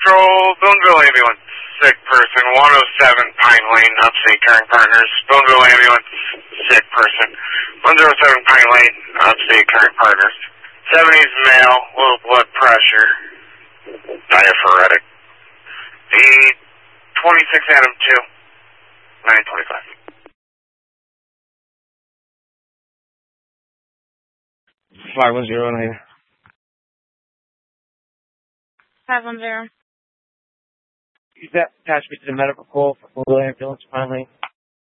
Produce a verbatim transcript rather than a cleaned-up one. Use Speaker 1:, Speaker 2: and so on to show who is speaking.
Speaker 1: Patrol, Boonville Ambulance, sick person, one oh seven Pine Lane, Upstate Caring Partners. Boonville Ambulance, sick person, one oh seven Pine Lane, Upstate Caring Partners. seventies male, low blood pressure, diaphoretic. The twenty-six Adam two, nine twenty-five.
Speaker 2: five one zero nine.
Speaker 3: five one zero.
Speaker 2: Use that attachment to the medical call for Boonville Ambulance, finally.